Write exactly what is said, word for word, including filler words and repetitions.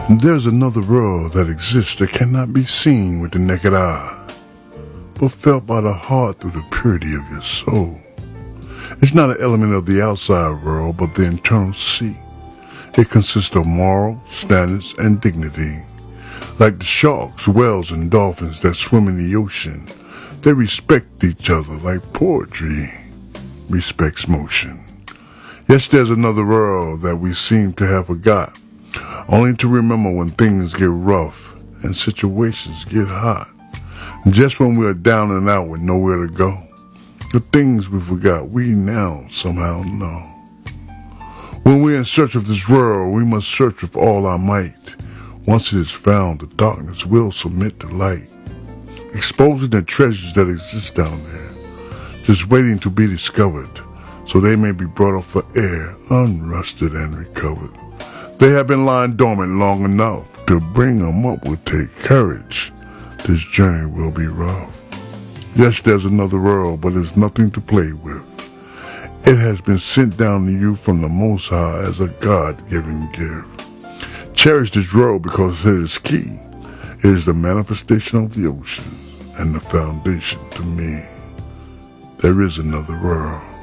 There's another world that exists that cannot be seen with the naked eye, but felt by the heart through the purity of your soul. It's not an element of the outside world, but the internal sea. It consists of moral, standards, and dignity. Like the sharks, whales, and dolphins that swim in the ocean, they respect each other like poetry respects motion. Yes, there's another world that we seem to have forgot, only to remember when things get rough and situations get hot. Just when we're down and out with nowhere to go, the things we forgot we now somehow know. When we're in search of this world, we must search with all our might. Once it is found, the darkness will submit to light, exposing the treasures that exist down there, just waiting to be discovered, so they may be brought up for air, unrusted and recovered. They have been lying dormant long enough. To bring them up will take courage. This journey will be rough. Yes, there's another world, but it's nothing to play with. It has been sent down to you from the Most High as a God-given gift. Cherish this world because it is key. It is the manifestation of the ocean and the foundation to me. There is another world.